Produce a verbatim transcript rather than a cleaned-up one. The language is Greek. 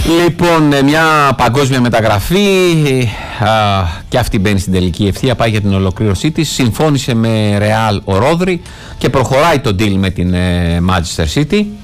Λοιπόν, μια παγκόσμια μεταγραφή α, και αυτή μπαίνει στην τελική ευθεία, πάει για την ολοκλήρωσή της. Συμφώνησε με Real ο Ρόδρυ και προχωράει το deal με την ε, Manchester City.